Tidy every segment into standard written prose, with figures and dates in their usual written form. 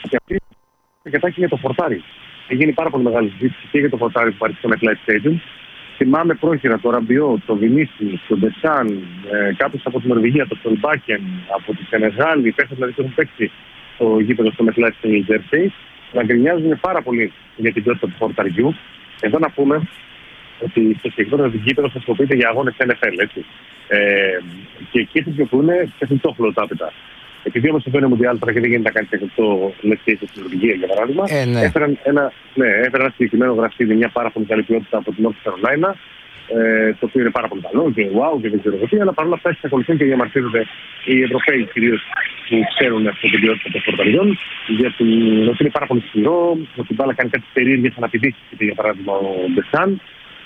Και αυτή αρκετά και για το φορτάρι. Έχει γίνει πάρα πολύ μεγάλη συζήτηση και για το φορτάρι που υπάρχει στο MetLife Stadium. Θυμάμαι πρόχειρα το Ραμπιό, το Βινίσιους, τον Ντεσάν, κάποιους από την Νορβηγία, τον Στολμπάκεν, από τη Σενεγάλη, παίχτες δηλαδή που έχουν παίξει στο γήπεδο στο MetLife στο New Jersey, να γκρινιάζουν πάρα πολύ για την ποιότητα του φορταριού. Εδώ να πούμε ότι στο συγκεκριμένο γήπεδο χρησιμοποιείται για αγώνες NFL, έτσι. Και εκεί χρησιμοποιούν τεχνητό χλωτάπητα. Επειδή όμως συμβαίνει Μουντιάλ τώρα και δεν γίνεται να κάνει τεχνητό λεπτή στην Νορβηγία, για παράδειγμα, έφεραν ένα συγκεκριμένο γραφίδι, μια πάρα πολύ καλή ποιότητα από την North Carolina, το οποίο είναι πάρα πολύ καλό και wow και δεν ξέρω τι, αλλά παρόλα αυτά εξακολουθούν και διαμαρτύρονται οι Ευρωπαίοι κυρίως που ξέρουν αυτή την ποιότητα των φορταριών, γιατί είναι πάρα πολύ σκληρό, ότι η μπάλα κάνει κάτι περίεργες αναπηδήσεις, για παράδειγμα ο Ντεσάν.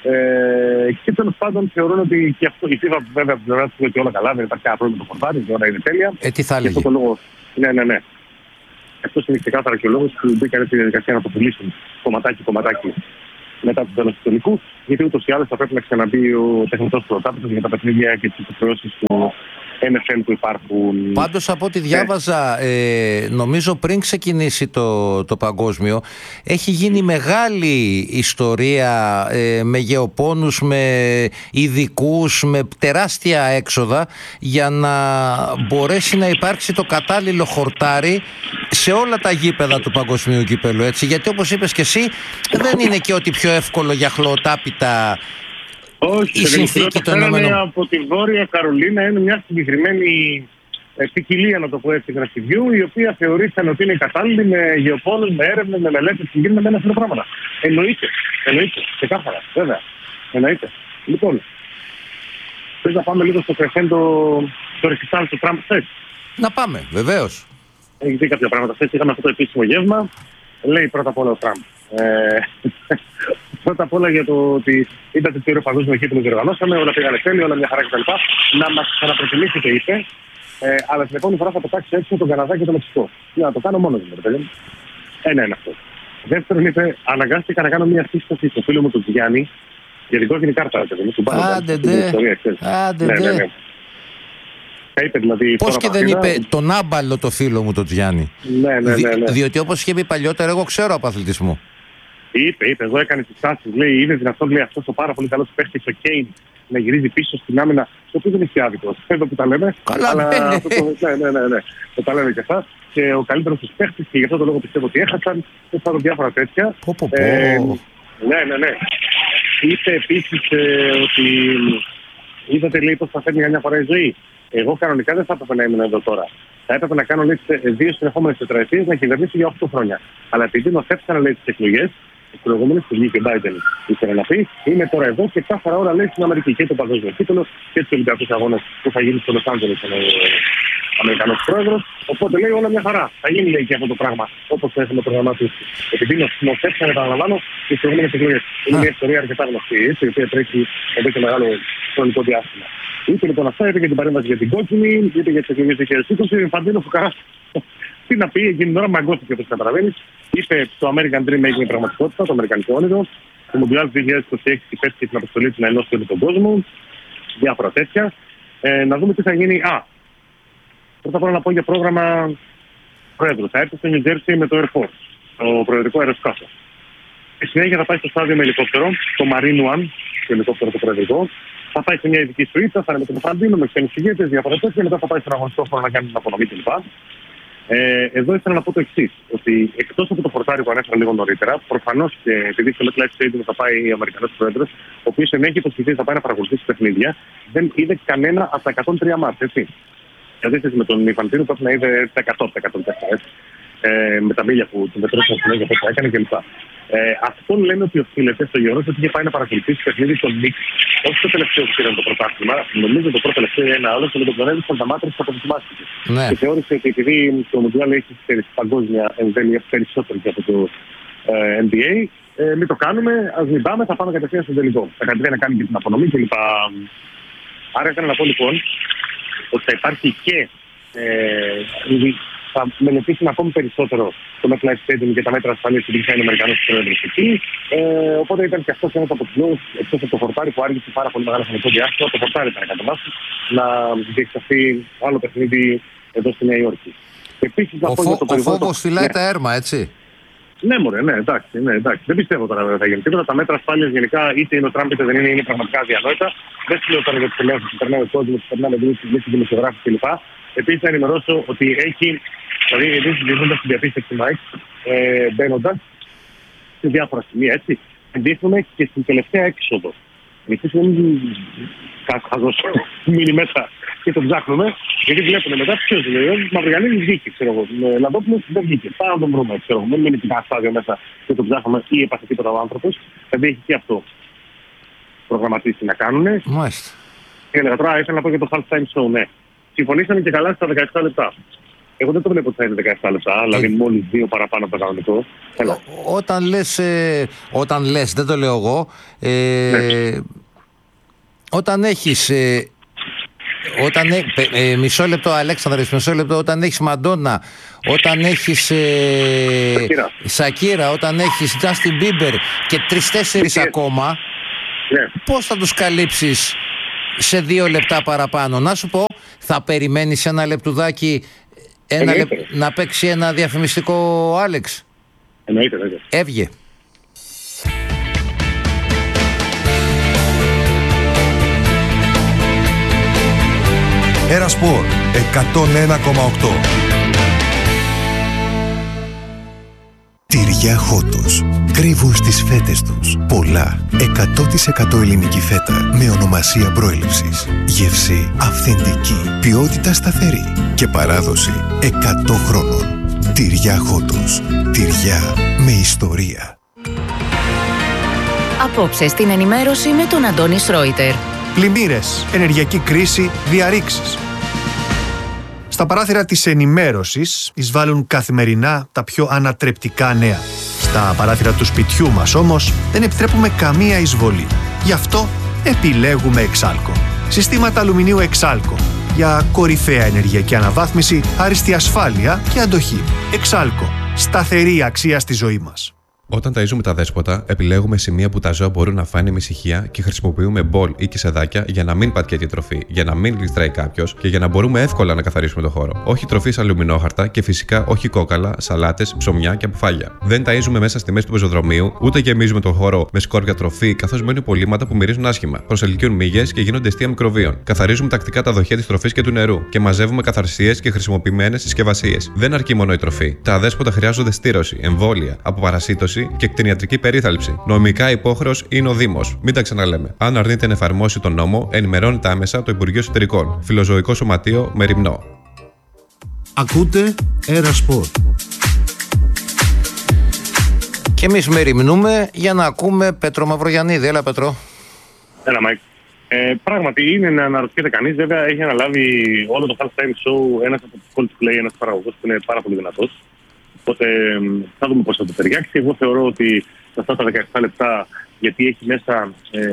Και τέλος πάντων θεωρούν ότι και αυτό η FIFA βέβαια από την πλευρά του ότι όλα καλά, δεν υπάρχει κανένα πρόβλημα με το φορτάρι, η ώρα είναι τέλεια. Τι θα έλεγε. Ναι. Αυτό είναι ξεκάθαρα και ο λόγος που μπήκαν στη διαδικασία να το πουλήσουν κομματάκι μετά τον τέλος του τελικού, γιατί ούτως ή άλλως θα πρέπει να ξαναμπεί ο τεχνητός χλωτάπητας για τα παιχνίδια και τις υποχρεώσεις του NFL που υπάρχουν. Πάντως από ό,τι διάβαζα, νομίζω πριν ξεκινήσει το παγκόσμιο, έχει γίνει μεγάλη ιστορία με γεωπόνους, με ειδικούς, με τεράστια έξοδα για να μπορέσει να υπάρξει το κατάλληλο χορτάρι σε όλα τα γήπεδα του παγκοσμίου κυπέλου, έτσι. Γιατί όπως είπες και εσύ, δεν είναι και ότι πιο εύκολο για χλωτάπητα. Όχι, η συνθήκη των Ηνωμένων. Από τη Βόρεια Καρολίνα είναι μια συγκεκριμένη ποικιλία, να το πω έτσι, γραφειδιού, η οποία θεωρήσαν ότι είναι κατάλληλη με γεωπόνους, με έρευνες, με μελέτες που γίνονται με ένα σύνολο πράγματα. Εννοείται, ξεκάθαρα, βέβαια. Εννοείται. Λοιπόν, θες να πάμε λίγο στο κρεσέντο, το ρεσιτάλ του Τραμπ χθες? Να πάμε, βεβαίως. Έχει δει κάποια πράγματα χθες, είχαμε αυτό το επίσημο γεύμα. Λέει πρώτα απ' όλα ο Τραμπ. Πρώτα απ' όλα για το ότι είδατε τι ωραίο παγκόσμιο κύπελλο διοργανώσαμε, όλα πήγανε τέλεια, όλα μια χαρά κτλ. Να μας ξαναπροτιμήσετε, είπε, αλλά την επόμενη φορά θα πετάξει έξω τον Καναδά και το Μεξικό. Να το κάνω μόνος μου, παιδί. Ένα είναι αυτό. Δεύτερον, είπε, αναγκάστηκα να κάνω μια σύσταση στο φίλο μου τον Γιάννη για την κόκκινη κάρτα. Άντε. Δηλαδή, πώς και δεν είπε τον άμπαλο το φίλο μου τον Γιάννη? Ναι. Διότι όπως είχε πει παλιότερα, εγώ ξέρω από αθλητισμό. Είπε, εδώ έκανε τις τάσεις, λέει, είναι δυνατόν, λέει, αυτός ο πάρα πολύ καλός παίχτης, ο Κέιν, να γυρίζει πίσω στην άμυνα, το οποίο δεν έχει άδικο. Εδώ που τα λέμε. Καλά, αλλά ναι. Το τα λέμε και αυτά. Και ο καλύτερος τους παίχτης, και γι' αυτό το λόγο πιστεύω ότι έχασαν, και θα δω διάφορα τέτοια. Ναι. Είπε επίσης ότι είδατε, λέει, πως θα φέρνει για μια φορά η ζωή. Εγώ κανονικά δεν θα έπρεπε να ήμουν εδώ τώρα. Θα έπρεπε να κάνω, λέει, 2 συνεχόμενες τετραετίες να κυβερνήσω για 8 χρόνια. Αλλά επειδή νοθεύτηκαν, λέει, τις εκλογές, τις προηγούμενες, του Νίκη Μπάιντεν ήθελε να πει, είμαι τώρα εδώ και κάθε ώρα λέει στην Αμερική και το παγκόσμιο τίτλο και τους Ολυμπιακούς Αγώνες που θα γίνει στο Λος Άντζελες ο Αμερικανός πρόεδρος. Οπότε λέει όλα μια χαρά. Θα γίνει, λέει, και αυτό το πράγμα όπως το έχουμε προγραμματίσει. Επειδή νοθεύτηκαν, επαναλαμβάνω, τις προηγούμενες εκλογές. Είναι μια ιστορία αρκετά γνωστή, η οποία τρέχει εδώ και μεγάλο χρονικό διάστημα. Είπε λοιπόν αυτά, είπε για την παρέμβαση για την κόκκινη, είπε για τις εκλογές του 2020. Φαντίνο Φουκαράς, τι να πει, εκείνη την ώρα μαγκώθηκε όπως καταλαβαίνεις. Είπε το American Dream έγινε πραγματικότητα, το αμερικανικό όνειρο. Το Μουντιάλ 2026 υπέφτει την αποστολή του να ενώσει όλο τον κόσμο. Διάφορα τέτοια. Να δούμε τι θα γίνει. Πρώτα απ' όλα να πω για πρόγραμμα πρόεδρου. Θα έρθει στο New Jersey με το Air Force, το προεδρικό αεροσκάφο. Στη συνέχεια θα πάει στο στάδιο με ελικόπτερο, το Marine One, το ελικόπτερο το προεδρικό. Θα πάει σε μια ειδική σουίτσα, θα είναι με τον Φαντίνο, με ξένους ηγέτες, διάφορα τέτοια. Μετά θα πάει στον αγωνιστικό χώρο να κάνει την απονομή κλπ. Εδώ ήθελα να πω το εξής, ότι εκτός από το φορτάρι που ανέφερα λίγο νωρίτερα, προφανώς και επειδή στο MetLife Stadium θα πάει ο Αμερικανός πρόεδρος, ο οποίος ενέχει υποσχεθεί θα πάει να παρακολουθήσει παιχνίδια, δεν είδε κανένα από τα 103 μάτς, έτσι. Σε αντίθεση με τον Ιφαντίνο που να είδε τα 100, τα 104, με τα μίλια που του μετρούσαν στην Αγία, πώς έκανε κλπ. Αυτόν λένε ότι οφείλεται στο γεγονός ότι είχε πάει να παρακολουθήσει παιχνίδι των Knicks, όχι το τελευταίο που πήραν το πρωτάθλημα, νομίζω το πρώτο τελευταίο ή ένα άλλο, και με τον Πλονέδη τα μάτρες που αποδοκιμάστηκε. Και θεώρησε ότι επειδή το Μουντιάλ έχει παγκόσμια εμβέλεια περισσότερο και από το NBA, μην το κάνουμε, ας μην πάμε, θα πάμε κατευθείαν στο τελικό. Θα κατευθείαν να κάνει και την απονομή κλπ. Άρα ήθελα να πω λοιπόν ότι θα υπάρχει και θα μελετήσουν ακόμη περισσότερο το MetLife Stadium για τα μέτρα ασφαλείας που είναι ο Αμερικανός πρόεδρος εκεί. Οπότε ήταν και αυτός ένας από τους λόγους, εκτός από το φορτάρι που άργησε πάρα πολύ μεγάλο χρονικό διάστημα, το φορτάρι ήταν κατά βάση, να διεξαχθεί άλλο παιχνίδι εδώ στη Νέα Υόρκη. Επίσης, ο φόβος φυλάει τα έρμα, έτσι. Ναι, μωρέ, ναι, εντάξει. Δεν πιστεύω τώρα ότι θα γίνει τίποτα. Τα μέτρα ασφάλειας γενικά, είτε είναι ο Τραμπ είτε δεν είναι πραγματικά αδιανόητα. Δεν σου λέω τώρα για τους ελέγχους που περνάμε κόσμο, που περνάμε τους δημοσιογράφους κλπ. Επίσης, να ενημερώσω ότι έχει, δηλαδή, εμείς δίνοντας την διαπίστευση Μάικ, μπαίνοντας σε διάφορα σημεία, έτσι, εντύχουμε και στην τελευταία έξοδο. Εμείς θα δώσω μείνει μέσα και το ψάχνουμε, γιατί βλέπουμε μετά ποιος λέει. Μαυρογιαννίδης βγήκε, ξέρω εγώ. Λαμπόπουλος δεν βγήκε. Πάμε να τον βρούμε, ξέρω εγώ. Μην μείνει την στάδιο μέσα και το ψάχνουμε ή έπαθε τίποτα ο άνθρωπος. Δηλαδή έχει και αυτό προγραμματίσει να κάνουν. Μάλιστα. Και έλεγα τώρα, ήθελα να πω για το half time show, ναι. Συμφωνήσαμε και καλά στα 17 λεπτά. Εγώ δεν το βλέπω ότι θα είναι 17 λεπτά, δηλαδή μόλις 2 παραπάνω από το κανονικό. Όταν λες, δεν το λέω εγώ, όταν έχεις... μισό λεπτό, Αλέξανδρες, μισό λεπτό. Όταν έχεις Μαντόνα, όταν έχεις Σακύρα, όταν έχεις Justin Bieber και 3-4 ακόμα, πώς θα τους καλύψεις σε 2 λεπτά παραπάνω? Να σου πω, θα περιμένεις ένα λεπτουδάκι να παίξει ένα διαφημιστικό, Άλεξ? Εννοείται. Έβγε. Ένα Σπορ 101,8. Τυριά Χότος. Κρύβουν στις φέτες τους πολλά 100% ελληνική φέτα με ονομασία προέλευσης. Γεύση αυθεντική, ποιότητα σταθερή και παράδοση 100 χρόνων. Τυριά Χότος. Τυριά με ιστορία. Απόψε στην ενημέρωση με τον Αντώνη Σρόιτερ. Πλημμύρες, ενεργειακή κρίση, διαρρήξεις. Στα παράθυρα της ενημέρωσης εισβάλλουν καθημερινά τα πιο ανατρεπτικά νέα. Στα παράθυρα του σπιτιού μας όμως δεν επιτρέπουμε καμία εισβολή. Γι' αυτό επιλέγουμε Εξάλκο. Συστήματα αλουμινίου Εξάλκο για κορυφαία ενεργειακή αναβάθμιση, άριστη ασφάλεια και αντοχή. Εξάλκο. Σταθερή αξία στη ζωή μας. Όταν ταΐζουμε τα δέσποτα, επιλέγουμε σημεία που τα ζώα μπορούν να φάνε με ησυχία και χρησιμοποιούμε μπολ ή κισεδάκια για να μην πατιέται η τροφή, για να μην γλιστράει κάποιος και για να μπορούμε εύκολα να καθαρίσουμε το χώρο. Όχι τροφή σε αλουμινόχαρτα και φυσικά όχι κόκαλα, σαλάτες, ψωμιά και αποφάγια. Δεν ταΐζουμε μέσα στη μέση του πεζοδρομίου, ούτε γεμίζουμε τον χώρο με σκόρπια τροφή, καθώς μένουν υπολείμματα που μυρίζουν άσχημα. Προσελκύουν μύγες και γίνονται αιστεία μικροβίων. Καθαρίζουμε τακτικά τα δοχεία της τροφής και του νερού και μαζεύουμε καθαρσίες και χρησιμοποιημένες συσκευασίες. Δεν αρκεί μόνο η τροφή. Τα δέσποτα χρειάζονται στήρωση, εμβόλια, αποπαρασίτωση και κτηνιατρική περίθαλψη. Νομικά υπόχρεος είναι ο Δήμος. Μην τα ξαναλέμε. Αν αρνείται να εφαρμόσει τον νόμο, ενημερώνεται άμεσα το Υπουργείο Εσωτερικών. Φιλοζωικό Σωματείο Μεριμνό. Ακούτε Ένα Σπορ. Και εμείς μεριμνούμε για να ακούμε Πέτρο Μαυρογιαννίδη. Έλα, Πέτρο. Έλα, Μάικ. Πράγματι είναι να αναρωτιέται κανείς. Βέβαια έχει αναλάβει όλο το half time show ένας από τους Coldplay, ένας παραγωγός που είναι πάρα πολύ δυνατός. Οπότε θα δούμε πώς θα το ταιριάξει. Εγώ θεωρώ ότι σε αυτά τα 17 λεπτά, γιατί έχει μέσα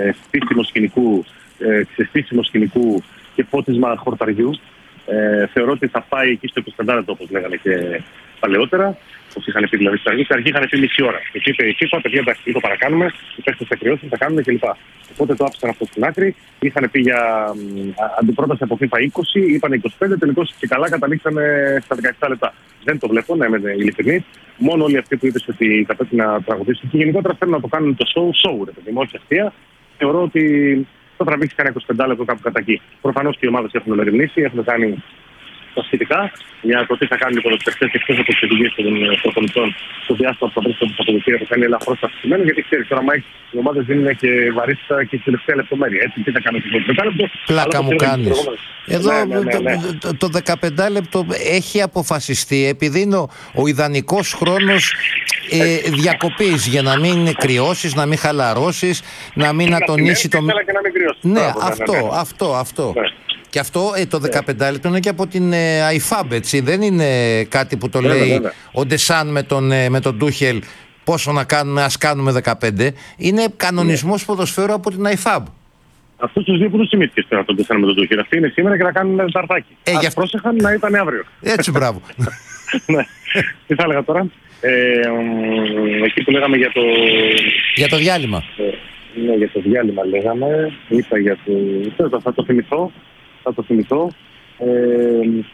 ξεστήσιμο σκηνικού και φώτισμα χορταριού, θεωρώ ότι θα πάει εκεί στο 25 λεπτό, όπως λέγανε και παλαιότερα. Όπως είχαν πει δηλαδή στην αρχή είχαν πει μισή ώρα. Και είπε η FIFA, παιδιά, εντάξει, το παρακάνουμε, οι παίκτες θα κρυώσουν, θα κάνουμε κλπ. Οπότε το άφησαν αυτό στην άκρη. Είχαν πει για αντιπρόταση από FIFA 20, είπαν 25, τελικώς και καλά καταλήξαμε στα 17 λεπτά. Δεν το βλέπω, να είμαι ειλικρινής. Μόνο όλοι αυτοί που είπες ότι θα πρέπει να τραγουδήσουν και γενικότερα θέλουν να το κάνουν το show, ρε παιδί μου, όχι αστεία. Θεωρώ ότι θα τραβήξει κανένα 25 λεπτό κάπου κατά εκεί. Προφανώς και οι ομάδες έχουν μεριμνήσει, έχουν κάνει τα σχετικά για το τι θα κάνουν οι ποδοσφαιριστές εκτός από τις οδηγίες των προπονητών στο διάστημα που θα βρίσκονται στα αποδοτήρια που θα είναι ελαφρώς αυξημένο. Γιατί ξέρεις τώρα, Μάικ, οι ομάδες δίνουν και βαρύτητα και στη τελευταία λεπτομέρεια. Έτσι, τι θα κάνουν στο 25 λεπτό. Πλάκα μου κάνεις. Εδώ το 15 λεπτό έχει αποφασιστεί επειδή είναι ο ιδανικός χρόνος διακοπής για να μην κρυώσεις, να μην χαλαρώσεις, να μην ατονίσει το. Ναι, αυτό. Και αυτό το 15 λεπτό είναι και από την IFAB, έτσι. Δεν είναι κάτι που το λέει ο Ντεσάν με τον Τούχελ πόσο να κάνουμε, ας κάνουμε 15. Είναι κανονισμός ποδοσφαίρου από την IFAB. Αυτούς τους δύο που τους θυμήθηκες τώρα τον Ντεσάν με τον Τούχελ. Αυτοί είναι σήμερα και να κάνουν ένα ταρτάκι. Ας πρόσεχαν να ήταν αύριο. Έτσι, μπράβο. Τι θα έλεγα τώρα. Εκεί που λέγαμε για το. Για το διάλειμμα. Ναι, για το διάλειμμα λέγαμε. Είπα για το. Θα το θυμηθώ.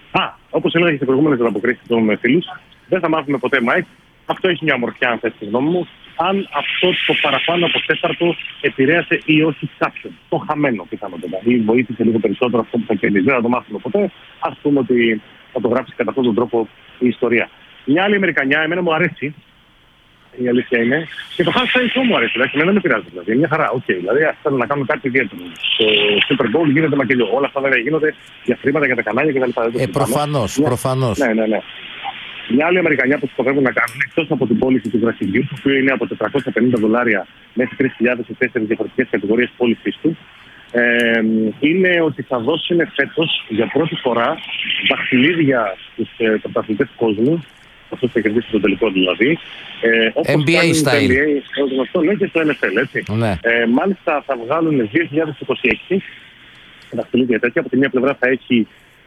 Όπως έλεγα και σε προηγούμενες ανταποκρίσεις με φίλους, δεν θα μάθουμε ποτέ, Μάικ. Αυτό έχει μια ομορφιά, αν θες τη γνώμη μου. Αν αυτό το παραπάνω από τέταρτο επηρέασε ή όχι κάποιον. Το χαμένο πιθανότατα. Ή βοήθησε λίγο περισσότερο αυτό που θα κερδίσει. Δεν θα το μάθουμε ποτέ. Ας πούμε ότι θα το γράψει κατά αυτόν τον τρόπο η ιστορία. Μια άλλη Αμερικανιά, εμένα μου αρέσει. Η αλήθεια είναι. Και το halftime show μου αρέσει. Εμένα δεν με πειράζει. Δηλαδή, μια χαρά. Δηλαδή, ας θέλουν να κάνουν κάτι ιδιαίτερο. Στο Super Bowl γίνεται μακελιό. Όλα αυτά βέβαια γίνονται για χρήματα, για τα κανάλια κτλ. Προφανώς. Ναι. Μια άλλη Αμερικανιά που σκοπεύουν να κάνουν, εκτός από την πώληση του γρασιδιού, που είναι από $450 μέχρι 3.000 σε 4 διαφορετικές κατηγορίες πώλησης του, είναι ότι θα δώσουν φέτος για πρώτη φορά δαχτυλίδια στους πρωταθλητές του κόσμου. Αυτό θα κερδίσει το τελικό δηλαδή. NBA style. NBA, και στο NFL, έτσι. Ναι. Μάλιστα θα βγάλουν 2026 δαχτυλίδια τέτοια. Από τη μία πλευρά θα έχει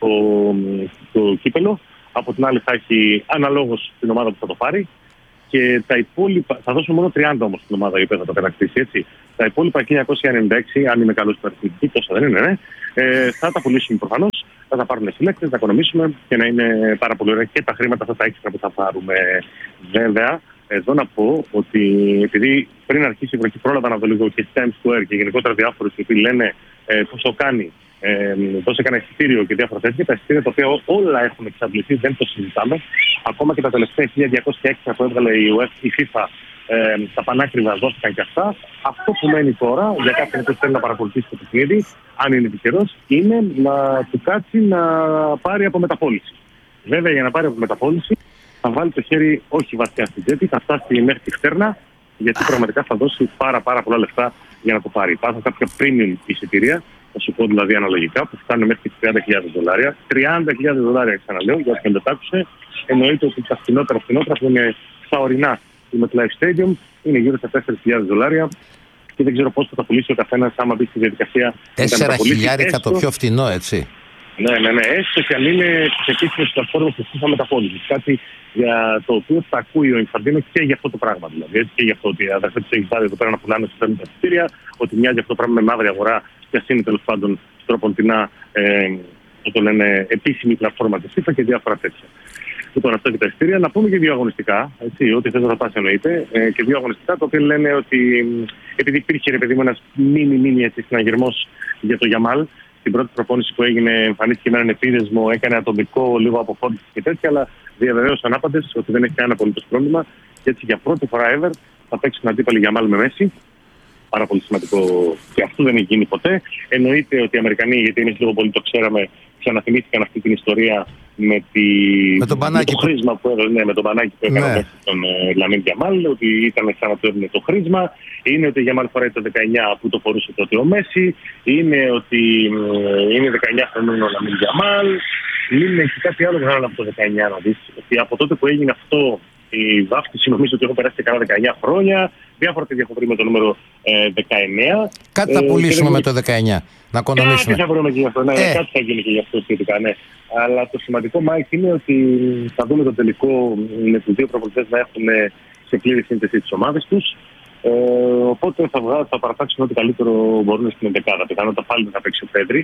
το κύπελο. Από την άλλη θα έχει αναλόγως την ομάδα που θα το πάρει και τα υπόλοιπα, θα δώσουν μόνο 30 όμως την ομάδα η οποία θα το κατακτήσει, έτσι. Τα υπόλοιπα 1996, αν είμαι καλός στην αριθμητική, τόσο δεν είναι, ναι, θα τα πουλήσουμε προφανώς, θα τα πάρουν συλλέκτες, θα οικονομήσουμε και να είναι πάρα πολύ ωραία και τα χρήματα αυτά τα έξτρα που θα πάρουμε. Βέβαια, εδώ να πω ότι επειδή πριν αρχίσει η βροχή πρόλαβα να δω λίγο και Times Square και γενικότερα διάφορους οι οποίοι λένε πόσο κάνει. Πώς έκανα εισιτήριο και διάφορα τέτοια. Τα εισιτήρια τα οποία όλα έχουν εξαντληθεί, δεν το συζητάμε. Ακόμα και τα τελευταία 1206 που έβγαλε η FIFA, τα πανάκριβα δόθηκαν και αυτά. Αυτό που μένει τώρα για κάποιον που θέλει να παρακολουθήσει το παιχνίδι, αν είναι τυχερός, είναι να του κάτσει να πάρει από μεταπώληση. Βέβαια, για να πάρει από μεταπώληση, θα βάλει το χέρι όχι βαθιά στην τσέπη, θα φτάσει μέχρι τη φτέρνα, γιατί πραγματικά θα δώσει πάρα πολλά λεφτά για να το πάρει. Υπάρχουν κάποια premium εισιτήρια. Θα σου πω δηλαδή αναλογικά, που φτάνουν μέχρι $30,000. $30,000, ξαναλέω, για όποιον δεν τα άκουσε. Εννοείται ότι τα φθηνότερα που είναι στα ορεινά του MetLife Stadium είναι γύρω στα $4,000 και δεν ξέρω πώς θα τα πουλήσει ο καθένας άμα μπει στη διαδικασία. $4,000 το πιο φθηνό, έτσι. Ναι. Έστω και αν είναι τις επίσημες πλατφόρμες που FIFA μεταπώλησης. Κάτι για το οποίο θα ακούει ο Ινφαντίνο και για αυτό το πράγμα. Δηλαδή, έτσι, και για αυτό ότι αδερφέ του έχει πάρει εδώ πέρα να πουλάνε σε τα εισιτήρια, ότι μοιάζει αυτό το πράγμα με μαύρη αγορά, και ας είναι τέλος πάντων στροποντινά, το λένε, επίσημη πλατφόρμα της FIFA και διάφορα τέτοια. Λοιπόν, αυτό και τα εισιτήρια. Να πούμε και δύο αγωνιστικά, έτσι, ό,τι θες να πας εννοείται, και δύο αγωνιστικά, τα οποία λένε ότι επειδή υπήρχε, ρε παιδί μου, ένας μίνι συναγερμός για το Γιαμάλ. Στην πρώτη προπόνηση που έγινε, εμφανίστηκε με έναν επίδεσμο, έκανε ατομικό, λίγο αποφώτιση και τέτοια, αλλά διαβεβαίωσαν άπαντες ότι δεν έχει κανένα απολύτως πρόβλημα. Και έτσι για πρώτη φορά ever θα παίξουν αντίπαλοι Γιαμάλ με Μέση. Πάρα πολύ σημαντικό και αυτό δεν έχει γίνει ποτέ. Εννοείται ότι οι Αμερικανοί, γιατί εμείς λίγο πολύ το ξέραμε, ξαναθυμήθηκαν αυτή την ιστορία με το χρήσμα που έδωσε, με τον μπανάκι που έκανε μέσα στον Λαμίν Γιαμάλ, ότι ήταν σαν να του έδινε το χρήσμα. Είναι ότι η Γιαμάλ φοράει το 19 που το φορούσε τότε ο Μέση. Είναι ότι είναι 19 χρονών ο Λαμίν Γιαμάλ. Είναι και κάτι άλλο μεγάλο από το 19 να δεις. Ότι από τότε που έγινε αυτό η βάφτιση, νομίζω ότι έχω περάσει και κάνα 19 χρόνια. Διάφορα τέτοια έχω βρει με το νούμερο 19. Κάτι θα πουλήσουμε με το 19. Να οικονομήσουμε. Κάτι θα βρούμε και γι' αυτό. Κάτι θα γίνει και γι' αυτό σχετικά, ναι. Αλλά το σημαντικό, Μάικ, είναι ότι θα δούμε το τελικό με τους δύο προπονητές να έχουν σε πλήρη σύνθεση τις ομάδες τους. Οπότε θα παρατάξουν ό,τι καλύτερο μπορούν στην 11η. Πιθανότατα πάλι θα παίξει ο Πέδρη.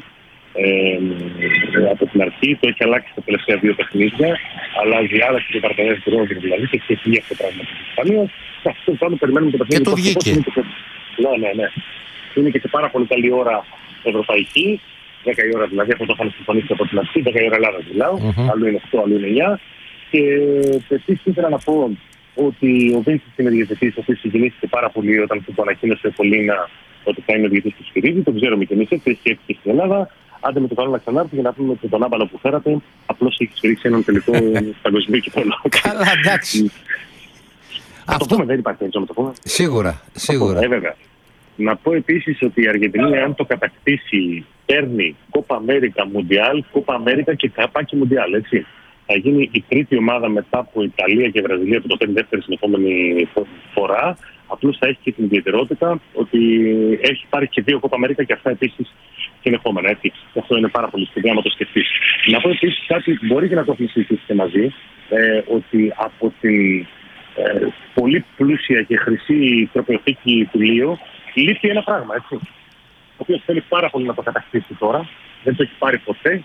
Από την αρχή το έχει αλλάξει τα τελευταία δύο παιχνίδια. Αλλάζει άλλα και το Παρτενές του Ρόβιν δηλαδή και έχει βγει αυτό το πράγμα της Ισπανίας. Και αυτό το άλλο περιμένουμε το παιχνίδι. Και το βγήκε. Ναι. Είναι και σε πάρα πολύ καλή ώρα ευρωπαϊκή. 10 η ώρα δηλαδή, αυτό το είχαμε συμφωνήσει από την αρχή. 10 η ώρα Ελλάδα μιλάω. Αλλού είναι 8, αλλού είναι 9. Και επίσης ήθελα να πω ότι ο Βίντσιτς είναι διαιτητής, ο οποίος συγκινήθηκε πάρα πολύ όταν του ανακοίνωσε Πολίνα ότι θα είναι ο διαιτητής του Σπυρίδη. Το ξέρουμε και εμείς, έτσι, έχει και στην Ελλάδα. Άντε με το καλό να ξανάρθει για να πούμε ότι τον άμπαλο που φέρατε απλώς έχει σφυρίξει έναν τελικό παγκοσμίου κυπέλλο. Καλά, εντάξει. Αυτό πούμε, δεν υπάρχει έτσι να το πούμε. Σίγουρα. Βέβαια. Να πω επίσης ότι η Αργεντινή, αν το κατακτήσει, παίρνει Κόπα Αμέρικα Μουντιάλ, Κόπα Αμέρικα και καπάκι Μουντιάλ, έτσι. Θα γίνει η τρίτη ομάδα μετά από Ιταλία και Βραζιλία που το παίρνει δεύτερη συνεχόμενη φορά. Απλώς θα έχει και την ιδιαιτερότητα ότι έχει πάρει και δύο Κόπα Αμέρικα και αυτά επίσης συνεχόμενα. Έτσι. Και αυτό είναι πάρα πολύ σπουδαίο να το σκεφτείς. Να πω επίσης κάτι, μπορεί και να το έχουμε συζητήσει μαζί, ότι από την πολύ πλούσια και χρυσή τροπιοθήκη του Λίο λείπει ένα πράγμα, έτσι. Ο οποίος θέλει πάρα πολύ να το κατακτήσει τώρα. Δεν το έχει πάρει ποτέ.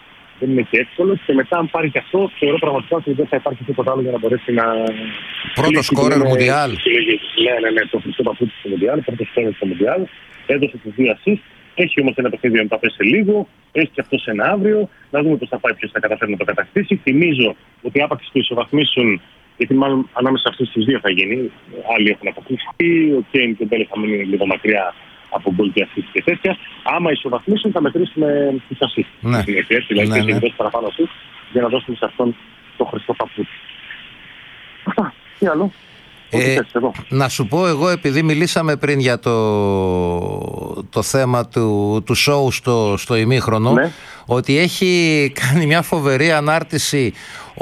δεν είναι και εύκολο. Και μετά, αν πάρει και αυτό, θεωρώ πραγματικά ότι δεν θα υπάρχει τίποτα άλλο για να μπορέσει να. Πρώτο σκόρερ Μουντιάλ. Ναι, το χρυσό παπούτσι στο Μουντιάλ, πρώτο σκόρερ στο Μουντιάλ. Έδωσε τις 2 assist. Έχει όμως ένα παιχνίδι με Εμπαπέ σε λίγο. Έχει και αυτό ένα αύριο. Να δούμε πώς θα πάει, ποιος θα καταφέρει να το κατακτήσει. Θυμίζω ότι άπαξ το ισοβαθμίσουν, γιατί μάλλον ανάμεσα αυτούς τους δύο θα γίνει. Άλλοι έχουν αποκλειστεί. Ο Κέιν και ο Μπέλε θα μείνουν λίγο μακριά από γκολ και assist και τέτοια. Άμα ισοβαθμίσουν, θα μετρήσουμε τις assist. Ναι. Δηλαδή, και δώσει παραπάνω assist για να δώσουμε σε αυτόν το χρυσό παπούτσι. Αυτά. Τι άλλο. Να σου πω εγώ, επειδή μιλήσαμε πριν για το θέμα του σόου στο ημίχρονο, ναι, ότι έχει κάνει μια φοβερή ανάρτηση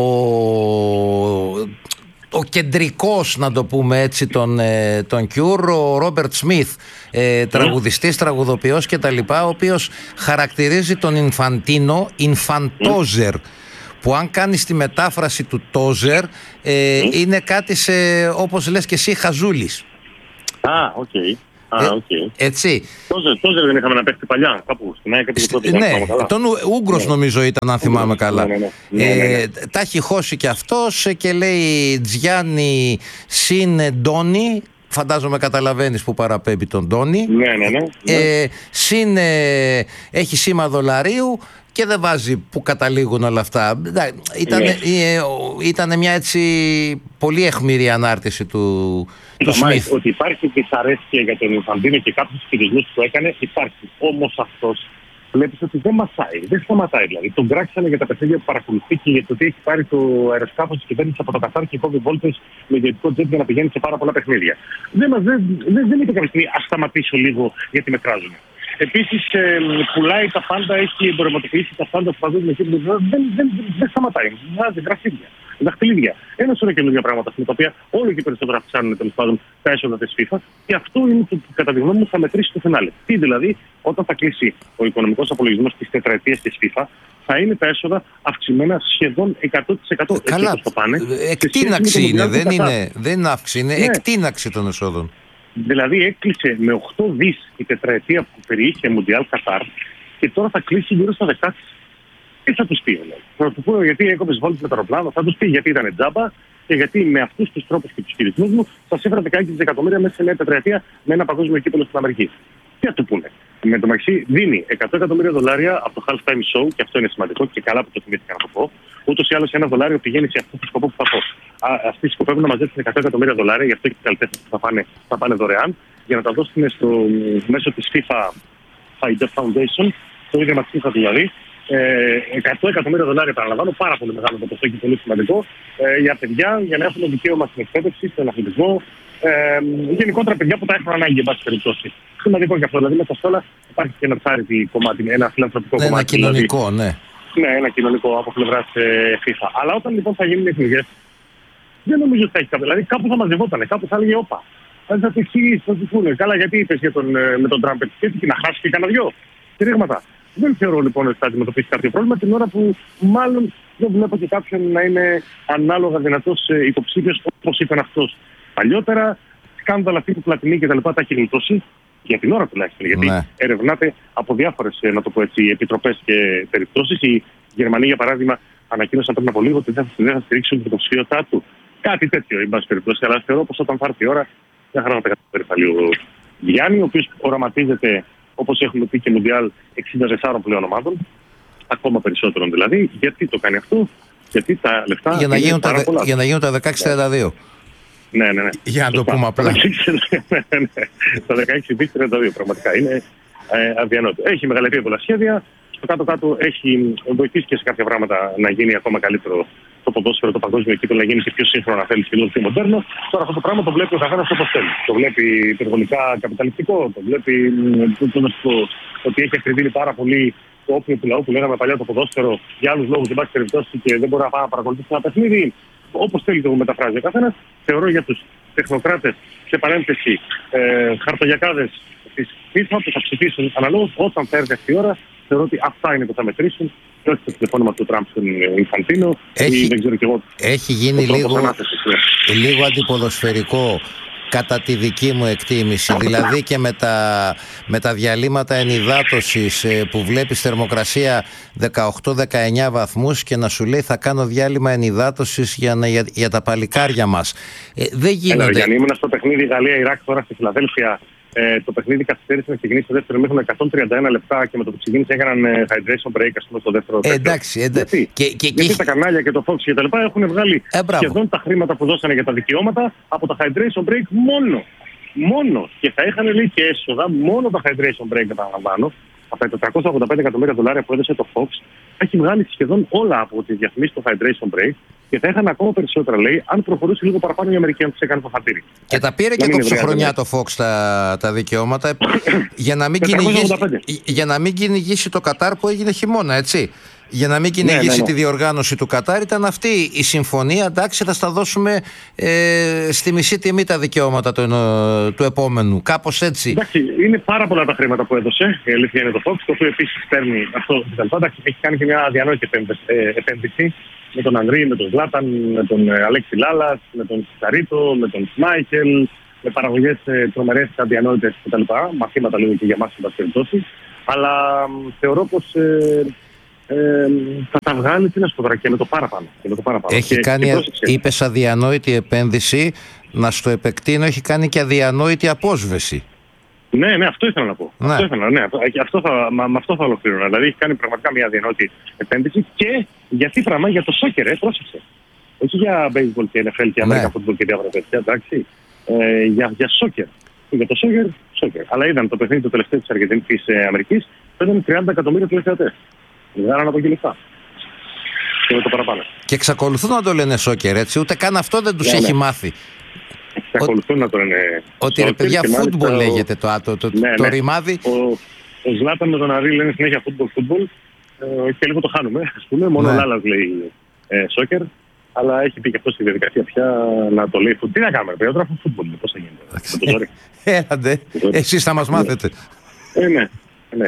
ο κεντρικός, να το πούμε έτσι, τον Cure, ο Ρόμπερτ Σμιθ, τραγουδιστής, τραγουδοποιός κτλ, ο οποίος χαρακτηρίζει τον Ινφαντίνο Ινφαντόζερ, που αν κάνεις τη μετάφραση του Τόζερ είναι κάτι όπως λες και εσύ, χαζούλης. Οκ. Έτσι. Τόζερ δεν είχαμε να παίξει παλιά, κάπου στην ΑΕΚ. Ναι, τον Ούγκρος νομίζω ήταν, αν θυμάμαι καλά. Τα έχει χώσει και αυτός και λέει Τζιάννη συν Ντόνι. Φαντάζομαι καταλαβαίνεις που παραπέμπει τον Ντόνι. Ναι. Συν έχει σήμα δολαρίου και δεν βάζει που καταλήγουν όλα αυτά. Ήταν μια έτσι πολύ αιχμηρή ανάρτηση του Σμιθ. Ότι υπάρχει δυσαρέσκεια για τον Ινφαντίνο και κάποιους χειρισμούς που έκανε, υπάρχει. Όμως αυτός βλέπεις ότι δεν μασάει, δεν σταματάει δηλαδή. Τον κράξανε για τα παιχνίδια που παρακολουθεί και για το ότι έχει πάρει το αεροσκάφος της κυβέρνησης από το Κατάρ και κόβει βόλτες με ιδιωτικό τζετ για να πηγαίνει σε πάρα πολλά παιχνίδια. Δεν είπε κάποια στιγμή, ας σταματήσω λίγο γιατί με κράζουν. Επίσης, πουλάει τα πάντα, έχει εμπορευματοποιήσει τα πάντα του παγκόσμιου κέντρου. Δεν σταματάει. Βγάζει γραφίδια, δαχτυλίδια. Ένα σωρό καινούργια πράγματα με τα οποία όλο και περισσότερο αυξάνουν τέλος πάντων τα έσοδα της FIFA. Και αυτό είναι το που κατά τη γνώμη μου θα μετρήσει το φινάλε. Τι δηλαδή, όταν θα κλείσει ο οικονομικός απολογισμός της τετραετίας της FIFA, θα είναι τα έσοδα αυξημένα σχεδόν 100%. Καλά, εκτείναξη είναι, δεν είναι αύξηση, είναι εκτείναξη των εσόδων. Δηλαδή έκλεισε με 8 δις η τετραετία που περιείχε Μουντιάλ Κατάρ και τώρα θα κλείσει γύρω στα 16. Τι θα τους πει, δηλαδή. Θα του πω γιατί έκοψες βόλτες με το αεροπλάνο, θα τους πει γιατί ήταν τζάμπα και γιατί με αυτούς τους τρόπους και τους χειρισμούς μου σας έφερα 16 δισεκατομμύρια μέσα σε μια τετραετία με ένα παγκόσμιο κύπελλο στην Αμερική. Τι θα του πούνε. Με το μεταξύ δίνει $100 εκατομμύρια από το halftime show, και αυτό είναι σημαντικό και καλά που το θυμήθηκα να το πω. Ούτως ή άλλως $1 πηγαίνει σε αυτό το σκοπό που θα πω. Αυτοί σκοπεύουν να μαζέψουν $100 εκατομμύρια, γι' αυτό και οι καλλιτέχνες που θα πάνε δωρεάν, για να τα δώσουν μέσω της FIFA Foundation, το ίδιο της FIFA δηλαδή. $100 εκατομμύρια, παραλαμβάνω, πάρα πολύ μεγάλο το ποσό και πολύ σημαντικό, για παιδιά, για να έχουν δικαίωμα στην εκπαίδευση, στον αθλητισμό. Γενικότερα παιδιά που τα έχουν ανάγκη, εν πάση περιπτώσει. Σημαντικό και αυτό. Δηλαδή, μέσα σε όλα υπάρχει και ένα charity κομμάτι, ένα φιλανθρωπικό κομμάτι. Ένα κοινωνικό, δηλαδή, ναι, ένα κοινωνικό από πλευράς FIFA. Αλλά όταν λοιπόν θα γίνουν οι εκλογές, δεν νομίζω ότι θα έχει κάποιο. Δηλαδή, κάπου θα μαζευόταν, κάπου θα έλεγε όπα. Αν θα το εξηγήσει, θα του πούνε. Καλά, γιατί είπες με τον Τραμπ και να χάσει και κανένα δυο κηρύγματα. Δεν θεωρώ λοιπόν ότι θα αντιμετωπίσει κάποιο πρόβλημα την ώρα που μάλλον δεν βλέπω και κάποιον να είναι ανάλογα δυνατός υποψήφιος όπως ήταν αυτός παλιότερα. Σκάνδαλα αυτή που Πλατινή και τα λοιπά τα έχει γλιτώσει για την ώρα τουλάχιστον. Γιατί ερευνάται από διάφορες, να το πω έτσι, επιτροπές και περιπτώσεις. Η Γερμανία, για παράδειγμα, ανακοίνωσαν πριν από λίγο ότι δεν θα στηρίξουν την υποψηφιότητά του. Κάτι τέτοιο, εν πάση περιπτώσει. Αλλά θεωρώ πως όταν θα έρθει η ώρα, μια χαρά να τα καταφέρει ο Γιάννη, ο οποίος οραματίζεται, όπως έχουμε πει και Μουντιάλ, 64 πλέον ομάδων, ακόμα περισσότερων δηλαδή. Γιατί το κάνει αυτό, γιατί τα λεφτά. Για να γίνουν τα 16-32. Ναι. Για να το πούμε απλά. Τα 16-32 πραγματικά είναι αδιανόητο. Έχει μεγαλύτερη πολλά σχέδια. Στο κάτω-κάτω έχει βοηθήσει και σε κάποια πράγματα να γίνει ακόμα καλύτερο το ποδόσφαιρο, το παγκόσμιο κύπελλο, να γίνει και πιο σύγχρονο, θέλει, και πιο μοντέρνο. Τώρα αυτό το πράγμα το βλέπει ο καθένας όπως θέλει. Το βλέπει υπερβολικά καπιταλιστικό, το βλέπει ότι έχει ακριβήνει πάρα πολύ το όπλο του λαού που λέγαμε παλιά το ποδόσφαιρο για άλλους λόγους, δεν υπάρχει περιπτώσει και δεν μπορεί να παρακολουθήσει ένα παιχνίδι. Όπως θέλει το μεταφράζει ο καθένας. Θεωρώ για τους τεχνοκράτες, σε παρένθεση, χαρτογιακάδες της FIFA που θα ψηφίσουν αναλόγως όταν θα έρθει αυτή η ώρα, θεωρώ ότι αυτά είναι που θα μετρήσουν. Και όχι το τηλεφώνημα του Τραμπ στον Ινφαντίνο. Έχει γίνει λίγο αντιποδοσφαιρικό κατά τη δική μου εκτίμηση. Δηλαδή και με τα διαλύματα ενυδάτωσης που βλέπεις θερμοκρασία 18-19 βαθμούς και να σου λέει θα κάνω διάλειμμα ενυδάτωσης για τα παλικάρια μας. Δεν γίνονται. Γιάννη, ήμουν στο παιχνίδι Γαλλία-Ιράκ τώρα στη Φιλαδέλφια. Το παιχνίδι καθυστέρησε να ξεκινήσει στο δεύτερο μήχρονο 131 λεπτά και με το που ξεκίνησε έκαναν hydration break, ας πούμε, στο δεύτερο. Εντάξει. Γιατί τα κανάλια και το Fox και τα λοιπά έχουν βγάλει σχεδόν τα χρήματα που δώσανε για τα δικαιώματα από τα hydration break μόνο. Και θα είχαν λέει και έσοδα μόνο τα hydration break, επαναλαμβάνω. Από τα $485 εκατομμύρια που έδωσε το Fox, έχει βγάλει σχεδόν όλα από τις διαφημίσεις στο hydration break και θα είχαν ακόμα περισσότερα, λέει, αν προχωρούσε λίγο παραπάνω η Αμερική, αν τους έκανε το χατήρι. Και τα πήρε και κοψοχρονιά το Fox τα δικαιώματα για να μην κυνηγήσει το Κατάρ που έγινε χειμώνα, έτσι. Για να μην κυνηγήσει τη διοργάνωση του Κατάρ, ήταν αυτή η συμφωνία. Εντάξει, θα στα δώσουμε στη μισή τιμή τα δικαιώματα του επόμενου. Κάπως έτσι. Εντάξει, είναι πάρα πολλά τα χρήματα που έδωσε. Η αλήθεια είναι το Fox, το οποίο επίσης παίρνει αυτό. Εντάξει, έχει κάνει και μια αδιανόητη επένδυση με τον Ανδρή, με τον Ζλάταν, με τον Αλέξη Λάλας, με τον Σαρίτο, με τον Σμάικελ, με παραγωγές τρομερές, αδιανόητες κτλ. Μαθήματα λίγο και για εμάς, εν πάση περιπτώσει. Αλλά θεωρώ πως. Θα τα βγάλει, τι να σου πω τώρα, και με το παραπάνω. Έχει κάνει, είπες, αδιανόητη επένδυση, να στο επεκτείνω, έχει κάνει και αδιανόητη απόσβεση. Ναι, αυτό ήθελα να πω. Με αυτό θα ολοκλήρωνα. Δηλαδή έχει κάνει πραγματικά μια αδιανόητη επένδυση και γιατί πράγμα, για το σόκερ, πρόσεξε. Όχι για baseball και NFL και American football και διάφορα τέτοια, εντάξει. Για σόκερ. Για το σόκερ. Αλλά είδαν το παιχνίδι το τελευταίο της Αμερικής, παίρνουν 30 εκατομμύρια τηλεθεατές. Δεν αναπογγελιστά. Και με το παραπάνω. Και εξακολουθούν να το λένε σόκερ, έτσι. Ούτε καν αυτό δεν τους έχει μάθει. Εξακολουθούν να το λένε. Ότι ρε παιδιά, φούτμπολ λέγεται το ρημάδι. Ο Ζλάταν με τον Αρή λένε συνέχεια φούτμπολ. Και λίγο το χάνουμε, ας πούμε. Μόνο ο Λάλας λέει σόκερ. Αλλά έχει πει και αυτό στη διαδικασία πια να το λέει φούτμπολ. Τι να κάνουμε, παιδιά, τώρα φούτμπολ. Πώς θα γίνεται. Έλατε, εσείς θα μας μάθετε. Ναι.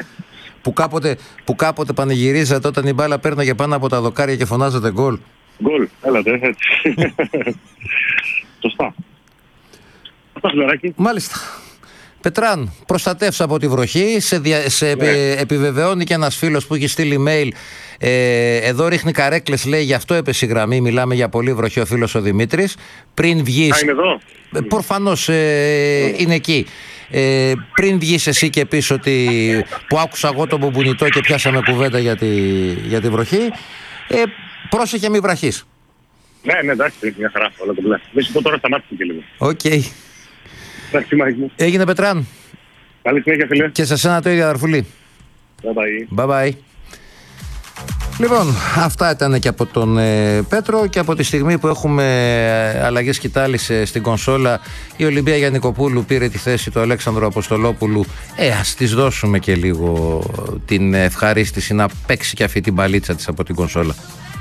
Που κάποτε πανηγυρίζατε όταν η μπάλα πέρναγε πάνω από τα δοκάρια και φωνάζατε γκολ. Γκολ, έλατε, έτσι. Σωστά. Αυτά, φιλαράκι. Μάλιστα. Πετράν, προστατεύσα από τη βροχή. Επιβεβαιώνει και ένας φίλος που έχει στείλει email. Εδώ ρίχνει καρέκλες, λέει, γι' αυτό έπεσε η γραμμή. Μιλάμε για πολύ βροχή, ο φίλος ο Δημήτρης. Πριν βγεις. Είναι εδώ. Προφανώς είναι εκεί. Πριν βγεις εσύ και πεις ότι που άκουσα εγώ τον Μπουμπουνιτό και πιάσαμε κουβέντα για τη βροχή, πρόσεχε μη βραχείς. Ναι, εντάξει, μια χαρά, όλα το μπλε. Δεν σου πω τώρα, σταμάτησε και λίγο. Οκ. Εντάξει, Μάρικ. Έγινε, Πετράν. Καλή συνέχεια, φίλε. Και σε σένα το ίδιο, αδερφουλή. Bye bye. Λοιπόν, αυτά ήταν και από τον Πέτρο, και από τη στιγμή που έχουμε αλλαγές σκητάλης στην κονσόλα, η Ολυμπία Γιαννικοπούλου πήρε τη θέση του Αλέξανδρου Αποστολόπουλου. Ας της δώσουμε και λίγο την ευχαρίστηση να παίξει και αυτή την μπαλίτσα της από την κονσόλα.